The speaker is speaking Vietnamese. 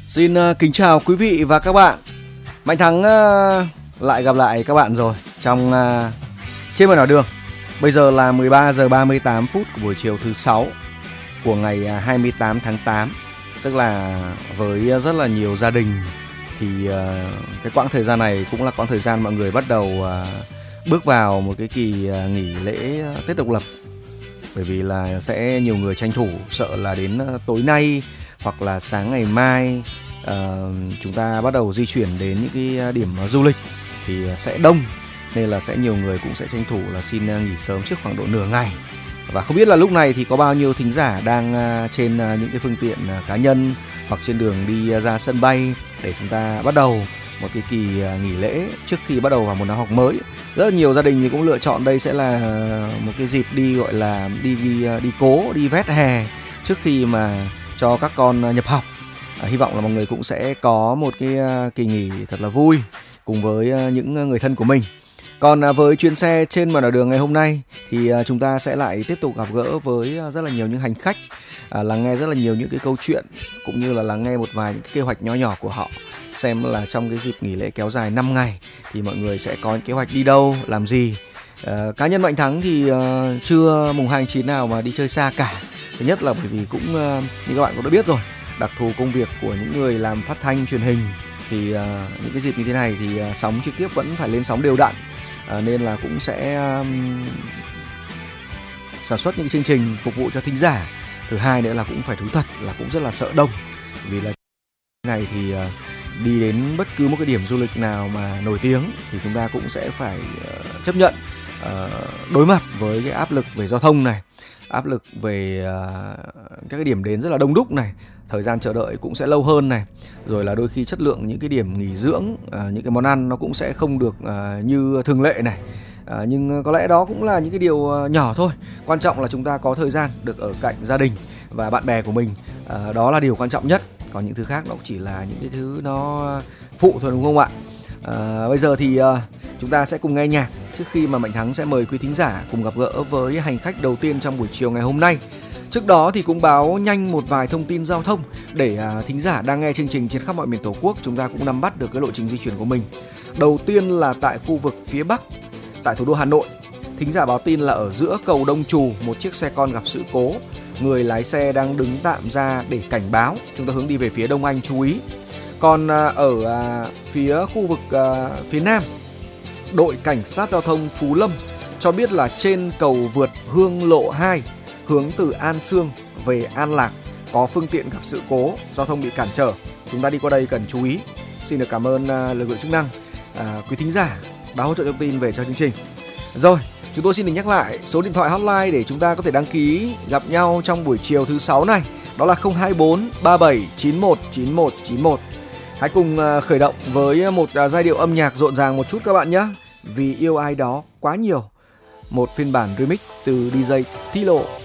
Xin kính chào quý vị và các bạn. Mạnh Thắng lại gặp lại các bạn rồi trong Trên Mọi Nẻo Đường. Bây giờ là 13 giờ 38 phút của buổi chiều thứ 6 của ngày 28 tháng 8. Tức là với rất là nhiều gia đình thì cái quãng thời gian này cũng là quãng thời gian mọi người bắt đầu bước vào một cái kỳ nghỉ lễ Tết Độc Lập. Bởi vì là sẽ nhiều người tranh thủ sợ là đến tối nay hoặc là sáng ngày mai chúng ta bắt đầu di chuyển đến những cái điểm du lịch thì sẽ đông, nên là sẽ nhiều người cũng sẽ tranh thủ là xin nghỉ sớm trước khoảng độ nửa ngày. Và không biết là lúc này thì có bao nhiêu thính giả đang trên những cái phương tiện cá nhân hoặc trên đường đi ra sân bay để chúng ta bắt đầu một cái kỳ nghỉ lễ trước khi bắt đầu vào một năm học mới. Rất là nhiều gia đình thì cũng lựa chọn đây sẽ là một cái dịp đi gọi là đi cố, đi vét hè trước khi mà cho các con nhập học. Hy vọng là mọi người cũng sẽ có một cái kỳ nghỉ thật là vui cùng với những người thân của mình. Còn với chuyến xe Trên Mọi Nẻo Đường ngày hôm nay thì chúng ta sẽ lại tiếp tục gặp gỡ với rất là nhiều những hành khách, lắng nghe rất là nhiều những cái câu chuyện cũng như là lắng nghe một vài những cái kế hoạch nhỏ nhỏ của họ, xem là trong cái dịp nghỉ lễ kéo dài 5 ngày thì mọi người sẽ có những kế hoạch đi đâu, làm gì. Cá nhân Mạnh Thắng thì chưa mùng 2 tháng 9 nào mà đi chơi xa cả. Thứ nhất là bởi vì cũng như các bạn cũng đã biết rồi, đặc thù công việc của những người làm phát thanh truyền hình thì những cái dịp như thế này thì sóng trực tiếp vẫn phải lên sóng đều đặn, nên là cũng sẽ sản xuất những chương trình phục vụ cho thính giả. Thứ hai nữa là cũng phải thú thật là cũng rất là sợ đông, vì là này thì đi đến bất cứ một cái điểm du lịch nào mà nổi tiếng thì chúng ta cũng sẽ phải chấp nhận đối mặt với cái áp lực về giao thông này, áp lực về các cái điểm đến rất là đông đúc này, thời gian chờ đợi cũng sẽ lâu hơn này, rồi là đôi khi chất lượng những cái điểm nghỉ dưỡng, những cái món ăn nó cũng sẽ không được như thường lệ này. Nhưng có lẽ đó cũng là những cái điều nhỏ thôi. Quan trọng là chúng ta có thời gian được ở cạnh gia đình và bạn bè của mình, đó là điều quan trọng nhất. Còn những thứ khác nó cũng chỉ là những cái thứ nó phụ thôi, đúng không ạ? Bây giờ thì chúng ta sẽ cùng nghe nhạc trước khi mà Mạnh Thắng sẽ mời quý thính giả cùng gặp gỡ với hành khách đầu tiên trong buổi chiều ngày hôm nay. Trước đó thì cũng báo nhanh một vài thông tin giao thông để thính giả đang nghe chương trình trên khắp mọi miền Tổ quốc chúng ta cũng nắm bắt được cái lộ trình di chuyển của mình. Đầu tiên là tại khu vực phía Bắc, tại thủ đô Hà Nội. Thính giả báo tin là ở giữa cầu Đông Trù, một chiếc xe con gặp sự cố. Người lái xe đang đứng tạm ra để cảnh báo. Chúng ta hướng đi về phía Đông Anh, chú ý. Còn ở phía khu vực phía Nam, đội cảnh sát giao thông Phú Lâm cho biết là trên cầu vượt Hương Lộ 2 hướng từ An Sương về An Lạc có phương tiện gặp sự cố, giao thông bị cản trở. Chúng ta đi qua đây cần chú ý. Xin được cảm ơn lực lượng chức năng, quý thính giả đã hỗ trợ thông tin về cho chương trình. Rồi, chúng tôi xin được nhắc lại số điện thoại hotline để chúng ta có thể đăng ký gặp nhau trong buổi chiều thứ 6 này. Đó là 024 37 91 91 91. Hãy cùng khởi động với một giai điệu âm nhạc rộn ràng một chút các bạn nhé. Vì yêu ai đó quá nhiều. Một phiên bản remix từ DJ Tilo.